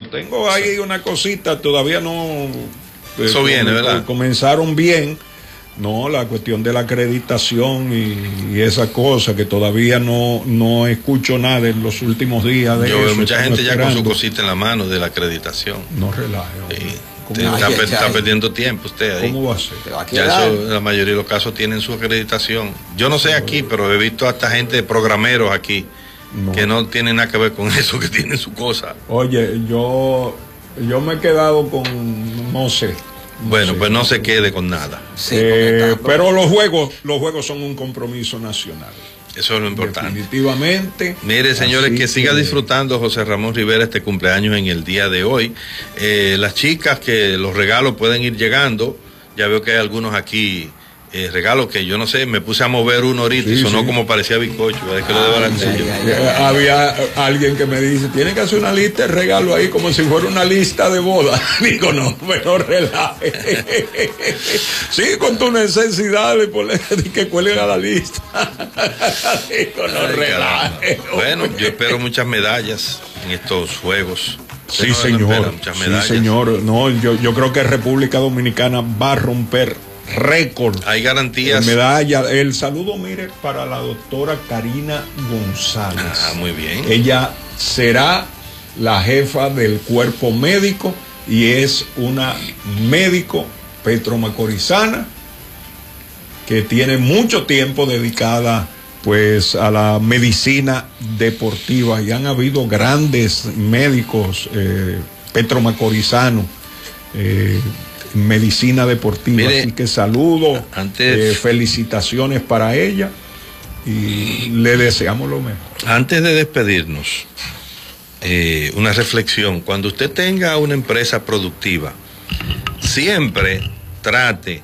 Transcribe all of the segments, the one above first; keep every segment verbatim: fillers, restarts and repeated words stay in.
tengo ahí sí. una cosita, todavía no... Eso eh, viene, ¿verdad? Comenzaron bien, no, la cuestión de la acreditación y, y esa cosa que todavía no, no escucho nada en los últimos días de Yo eso. veo mucha gente esperando. ya con su cosita en la mano de la acreditación. No relaje. Sí. Está, está, está perdiendo tiempo usted ahí. ¿Cómo va a ser? Ya eso, la mayoría de los casos tienen su acreditación. Yo no sé aquí, pero he visto hasta gente de programeros aquí no. que no tienen nada que ver con eso, que tienen su cosa. Oye, yo, yo me he quedado con, no sé. No bueno, sé, pues no se quede con nada. Sí, eh, pero los juegos, los juegos son un compromiso nacional. Eso es lo importante. Definitivamente. Mire, señores, que siga disfrutando José Ramón Rivera este cumpleaños en el día de hoy. Eh, las chicas, que los regalos pueden ir llegando. Ya veo que hay algunos aquí eh, regalos que yo no sé, me puse a mover uno ahorita sí, y sonó sí. como parecía bizcocho. Es que lo de Había alguien que me dice, tienen que hacer una lista de regalos ahí como si fuera una lista de boda. Digo, no, pero relaje. Sí, con tus necesidades, que cuelguen a la lista. Digo, no, Ay, relaje. Bueno, yo espero muchas medallas en estos juegos. Sí, señor. Sí, señor. No, yo, yo creo que República Dominicana va a romper récord. Hay garantías. Medalla. El saludo, mire, para la doctora Karina González. Ah, muy bien. Ella será la jefa del cuerpo médico y es una médico petromacorizana que tiene mucho tiempo dedicada pues a la medicina deportiva, y han habido grandes médicos eh, petromacorizanos eh, medicina deportiva. Mire, así que saludo, antes, eh, felicitaciones para ella y le deseamos lo mejor. Antes de despedirnos, eh, una reflexión. Cuando usted tenga una empresa productiva, siempre trate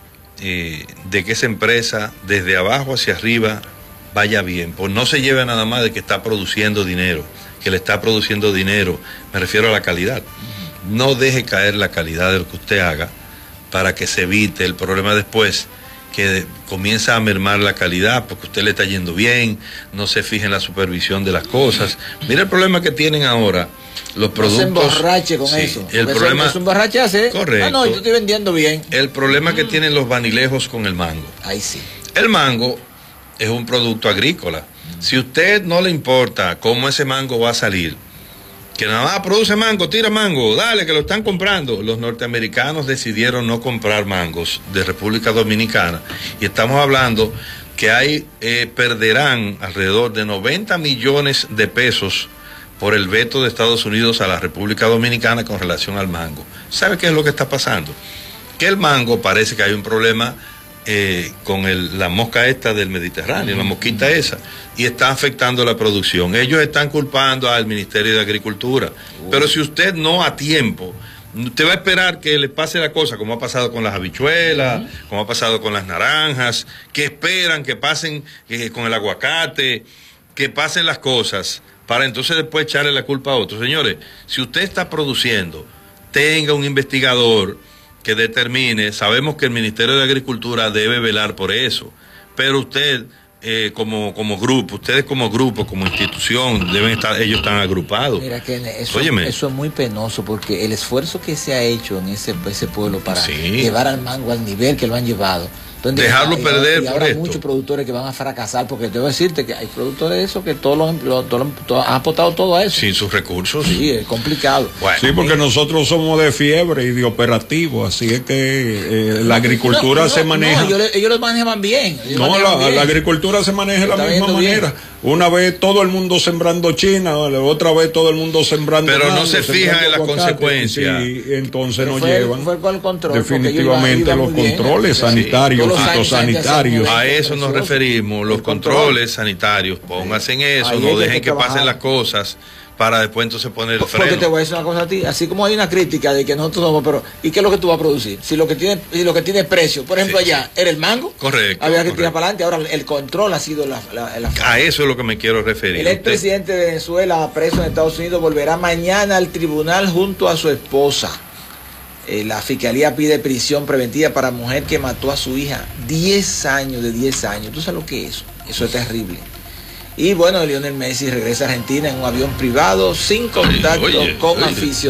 eh, de que esa empresa desde abajo hacia arriba vaya bien, pues no se lleve nada más de que está produciendo dinero, que le está produciendo dinero, me refiero a la calidad. No deje caer la calidad de lo que usted haga para que se evite el problema después, que comienza a mermar la calidad porque usted le está yendo bien, no se fija en la supervisión de las cosas. Mira el problema que tienen ahora los productos. No se emborrache con sí, eso. El problema es un borrachazo, ¿eh? Correcto. Ah, no, yo estoy vendiendo bien. El problema mm. que tienen los vanilejos con el mango. Ahí sí. El mango es un producto agrícola. Mm. Si a usted no le importa cómo ese mango va a salir, que nada más produce mango, tira mango, dale, que lo están comprando. Los norteamericanos decidieron no comprar mangos de República Dominicana, y estamos hablando que hay, eh, perderán alrededor de noventa millones de pesos por el veto de Estados Unidos a la República Dominicana con relación al mango. ¿Sabe qué es lo que está pasando? Que el mango parece que hay un problema Eh, con el, la mosca esta del Mediterráneo, la mosquita esa, y está afectando la producción. Ellos están culpando al Ministerio de Agricultura, uh. pero si usted no a tiempo, usted va a esperar que le pase la cosa, como ha pasado con las habichuelas, uh. como ha pasado con las naranjas, que esperan que pasen eh, con el aguacate, que pasen las cosas, para entonces después echarle la culpa a otros. Señores, si usted está produciendo, tenga un investigador que determine. Sabemos que el Ministerio de Agricultura debe velar por eso, pero usted eh, como, como grupo, ustedes como grupo, como institución, deben estar, ellos están agrupados. Mira que eso, eso es muy penoso, porque el esfuerzo que se ha hecho en ese, ese pueblo para sí. llevar al mango al nivel que lo han llevado, donde dejarlo hay, perder y por ahora hay esto. muchos productores que van a fracasar, porque debo decirte que hay productores de eso que todos los lo, todo, todo, han aportado todo a eso. Sin sus recursos. Sí, es complicado. Bueno, sí, porque nosotros somos de fiebre y de operativo, así es que eh, la agricultura no, no, se maneja. No, ellos, ellos lo manejan bien. No, manejan la, bien. la agricultura se maneja de la misma manera. Bien. Una vez todo el mundo sembrando China, otra vez todo el mundo sembrando. Pero mango, no se fijan en las consecuencias. Sí, entonces nos fue, llevan. Fue con el control, definitivamente iban, iban los controles bien, sanitarios, sí. fitosanitarios. A eso nos referimos, los controles sanitarios. Pónganse en eso, no dejen que, que pasen las cosas para después entonces poner el freno. Porque te voy a decir una cosa a ti, así como hay una crítica de que nosotros somos, pero ¿y qué es lo que tú vas a producir? Si lo que tiene, si lo que tiene precio, por ejemplo, sí, allá sí. era el mango, correcto, había que correcto. tirar para adelante, ahora el control ha sido la, la, la a eso es lo que me quiero referir. El expresidente de Venezuela, preso en Estados Unidos, volverá mañana al tribunal junto a su esposa. Eh, la fiscalía pide prisión preventiva para mujer que mató a su hija, diez años, de diez años. ¿Tú sabes lo que es eso? Eso es terrible. Y bueno, Lionel Messi regresa a Argentina en un avión privado sin contacto oye, oye, con aficionados.